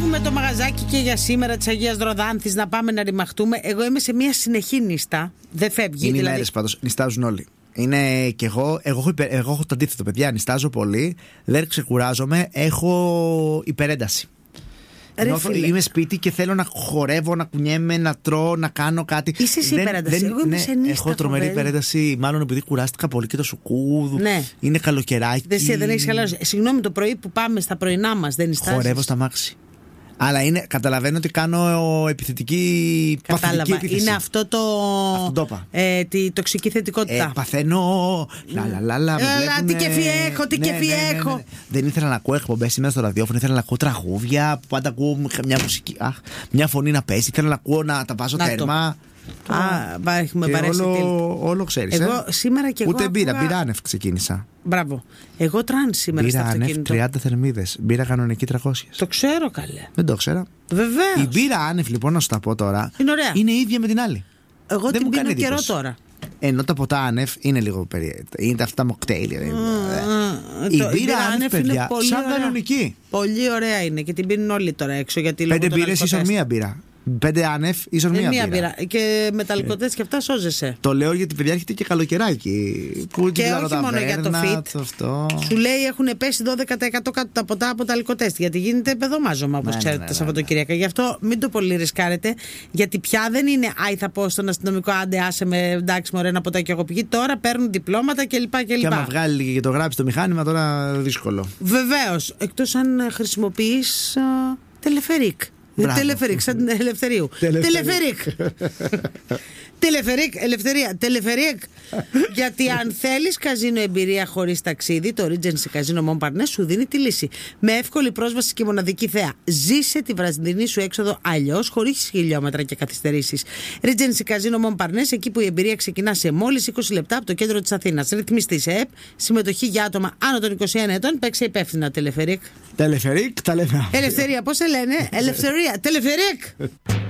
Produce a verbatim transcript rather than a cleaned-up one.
Κλείνουμε το μαγαζάκι και για σήμερα της Αγίας Δροδάνθης να πάμε να ρημαχτούμε. Εγώ είμαι σε μια συνεχή νύστα. Δεν φεύγει. Είναι δηλαδή... οι μέρες πάντως, νηστάζουν όλοι. Είναι και εγώ, εγώ έχω, υπε, εγώ έχω το αντίθετο, παιδιά. Νηστάζω πολύ, δεν ξεκουράζομαι, έχω υπερένταση. Νιώθω, είμαι σπίτι και θέλω να χορεύω, να κουνιέμαι, να τρώω, να κάνω κάτι. Είσαι σε υπερένταση. Εγώ είμαι ναι, σε νύστα. έχω τρομερή υπερένταση, μάλλον επειδή κουράστηκα πολύ και το σουκούδου. Ναι. Είναι καλοκαιράκι. Δεν, δεν έχεις χαλαρώσει. Συγγνώμη, το πρωί που πάμε στα πρωινά μας δεν νηστάζεις? Χορεύω στα μάξι. Αλλά είναι, καταλαβαίνω ότι κάνω επιθετική. Κατάλαβα. Επίθεση. Είναι αυτό το. Αυτό το, ε, τη τοξική θετικότητα. Ε, παθαίνω. Λαλαλαλα. Έλα, τι κεφί έχω, τι ναι, κεφί ναι, ναι, ναι, ναι. έχω. Δεν ήθελα να ακούω εκπομπές σήμερα στο ραδιόφωνο. Ήθελα να ακούω τραγούδια. Πάντα ακούω μια μουσική. Αχ, μια φωνή να πέσει. Ήθελα να ακούω να τα βάζω να τέρμα. Το. Α, έχουμε βαρέσει. Όλο, όλο ξέρεις. Εγώ ε? σήμερα και εγώ. Ούτε μπύρα, ακούγα... μπύρα άνευ ξεκίνησα. Μπράβο. Εγώ τραν σήμερα μπύρα στο αυτοκίνητο. Μπύρα άνευ τριάντα θερμίδες. Μπύρα κανονική τριακόσια. Το ξέρω καλέ. Δεν το ξέρα. Βεβαίως. Η μπύρα άνευ, λοιπόν, να σου τα πω τώρα. Είναι ωραία. Είναι ίδια με την άλλη. Εγώ δεν την πίνω καιρό εντύπωση. τώρα. Ενώ τα ποτά άνευ είναι λίγο περίεργα. Είναι αυτά μοκτέιλ. Mm, η μπύρα, μπύρα άνευ, παιδιά, πολύ σαν ωραία. Κανονική. Πολύ ωραία είναι και την πίνουν όλοι τώρα έξω. Πέντε μπύρες ίσον μία μπύρα. Πέντε άνευ ίσον μία μπύρα. μπύρα. Και με τα αλκοτές και αυτά σώζεσαι. Το λέω γιατί παιδιά έρχεται και καλοκαιράκι. Που και όχι μόνο για το fit. Το αυτό. Σου λέει έχουν πέσει δώδεκα τοις εκατό κάτω τα ποτά από τα αλκοτές. Γιατί γίνεται παιδομάζωμα, όπως ναι, ξέρετε, ναι, ναι, τα Σαββατοκύριακα. Ναι, ναι. Γι' αυτό μην το πολύ ρισκάρετε. Γιατί πια δεν είναι άι θα πω στον αστυνομικό, άντε άσε με, εντάξει μωρέ ένα ποτάκι έχω πηγεί. Τώρα παίρνουν διπλώματα κλπ. Και, και άμα βγάλει και το γράψει το μηχάνημα, τώρα δύσκολο. Βεβαίως. Εκτός αν χρησιμοποιείς τελεφερίκ. Τελεφερίκ, σαν Ελευθερίου. Τελεφερίκ. Τελεφερίκ, ελευθερία. Τελεφερίκ. Γιατί αν θέλεις καζίνο εμπειρία χωρίς ταξίδι, το Regency Casino Montparnasse σου δίνει τη λύση. Με εύκολη πρόσβαση και μοναδική θέα. Ζήσε τη βραδινή σου έξοδο αλλιώς, χωρίς χιλιόμετρα και καθυστερήσεις. Regency Casino Montparnasse, εκεί που η εμπειρία ξεκινά σε μόλις είκοσι λεπτά από το κέντρο της Αθήνας. Ρυθμιστή σε ΕΠ, συμμετοχή για άτομα άνω των είκοσι ένα ετών. Παίξε υπεύθυνα. Τελεφερίκ. Τελεφερίκ, τα λέμε. Ελευθερία, πώς σε λένε? Ελευθερία. Τελεφερίκ.